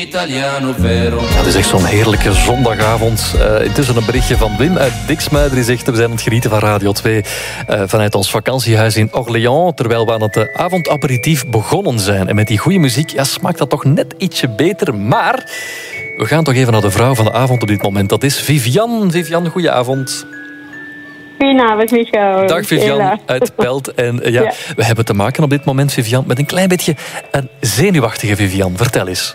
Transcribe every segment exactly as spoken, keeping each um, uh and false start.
Italiano vero. Ja, het is echt zo'n heerlijke zondagavond. Uh, intussen een berichtje van Wim uit Diksmuider. Die zegt, we zijn aan het genieten van Radio twee uh, vanuit ons vakantiehuis in Orléans, terwijl we aan het uh, avondaperitief begonnen zijn. En met die goede muziek ja, smaakt dat toch net ietsje beter. Maar we gaan toch even naar de vrouw van de avond op dit moment. Dat is Vivian. Vivian, goedenavond. Goedenavond, Michel. Dag Vivian Hela. uit Pelt. En uh, ja, ja, we hebben te maken op dit moment, Vivian, met een klein beetje een zenuwachtige Vivian. Vertel eens.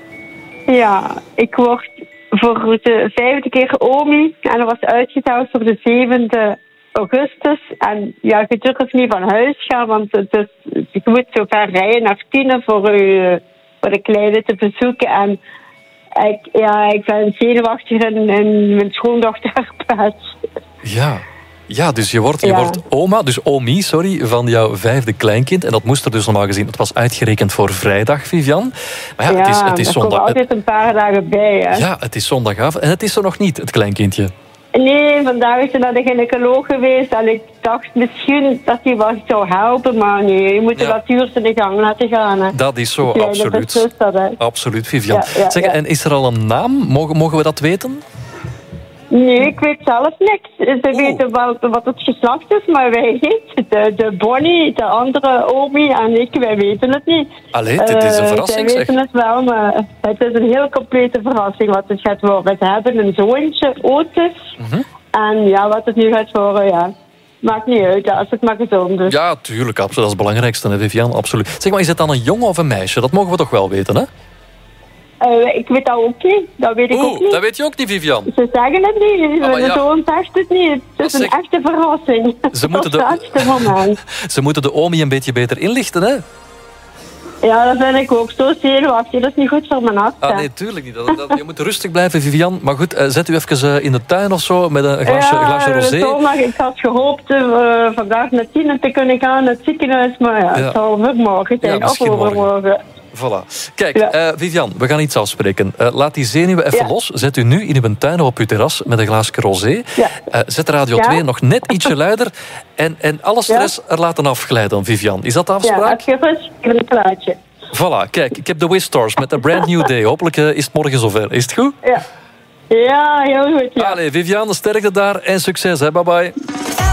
Ja, ik word voor de vijfde keer omi en dat was uitgeteld voor de zevende augustus. En ja, je durft niet van huis gaan, want het is, je moet zo ver rijden naar Tienen voor, u, voor de kleine te bezoeken. En ik, ja, ik ben zenuwachtig in, in mijn schoondochter plaats. Ja. Ja, dus je wordt, je ja. wordt oma, dus omi, sorry, van jouw vijfde kleinkind. En dat moest er dus normaal gezien, het was uitgerekend voor vrijdag, Vivian. Maar ja, ja het is, het is er zondag. komen altijd een paar dagen bij. Hè. Ja, het is zondagavond en het is er nog niet, het kleinkindje. Nee, vandaag is ze naar de gynaecoloog geweest en ik dacht misschien dat hij wat zou helpen, maar nee, je moet de Ja. natuur zijn gang laten gaan. Hè. Dat is zo, Kleine absoluut. beslisser, hè. Absoluut, Vivian. Ja, ja, zeg, ja. en is er al een naam? Mogen, mogen we dat weten? Nee, ik weet zelf niks. Ze Oh. weten wel wat het geslacht is, maar wij niet. De, de Bonnie, de andere omi en ik, wij weten het niet. Allee, dit is een Eh, verrassing, Zij zeg. weten het wel, maar het is een heel complete verrassing wat het gaat worden. Ze hebben een zoontje, Otis. Mhm. En ja, wat het nu gaat worden, ja. Maakt niet uit, ja, als het maar gezond is. Ja, tuurlijk, absoluut. Dat is het belangrijkste, hè, Vivian, absoluut. Zeg maar, is het dan een jongen of een meisje? Dat mogen we toch wel weten, hè? Uh, ik weet dat ook niet. Dat weet ik ook Oeh, niet. dat weet je ook niet, Vivian. Ze zeggen het niet. Ah, maar Mijn ja. zoon zegt het niet. Het Wat is een zeg- echte verrassing. Ze moeten Tot de- het laatste moment. Ze moeten de omi een beetje beter inlichten, hè? Ja, dat vind ik ook. Zo zenuwachtig. Dat is niet goed voor mijn hart. Ah, hè. nee, tuurlijk niet. Dat, dat, je moet rustig blijven, Vivian. Maar goed, uh, zet u even uh, in de tuin of zo met een glaasje, ja, glaasje rosé. zondag, ik had gehoopt uh, vandaag naar Tienen te kunnen gaan, naar het ziekenhuis. Maar ja, Ja. het zal weer morgen zijn. Ja, of misschien morgen. overmorgen. Voilà. Kijk, Ja. uh, Vivian, we gaan iets afspreken. Uh, laat die zenuwen even Ja. los. Zet u nu in uw tuin of op uw terras met een glaasje rosé. Ja. Uh, zet Radio Ja. twee nog net ietsje luider. En, en alle stress er laten afglijden, Vivian. Is dat de Ja, afspraak? heb je rust? Ik heb een plaatje. Voilà, kijk, ik heb de Wistars met een brand new day. Hopelijk uh, is het morgen zover. Is het goed? Ja, ja heel goed. Ja. Allee, Vivian, sterkte daar en succes, hè. Bye bye.